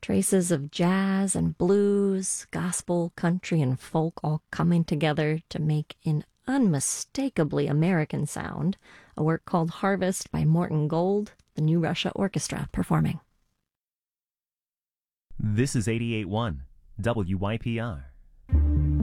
Traces of jazz and blues, gospel, country, and folk all coming together to make an unmistakably American sound, a work called Harvest by Morton Gold, the New Russia Orchestra performing. This is 88.1 WYPR.